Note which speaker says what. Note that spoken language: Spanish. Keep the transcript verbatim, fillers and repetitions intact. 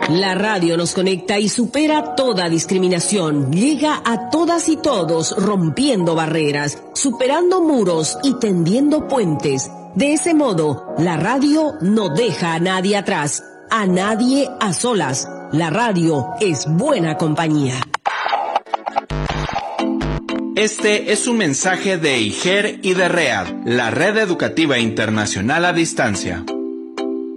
Speaker 1: La radio nos conecta y supera toda discriminación. Llega a todas y todos, rompiendo barreras, superando muros y tendiendo puentes. De ese modo, la radio no deja a nadie atrás, a nadie a solas. La radio es buena compañía.
Speaker 2: Este es un mensaje de I G E R y de READ, la Red Educativa Internacional a Distancia.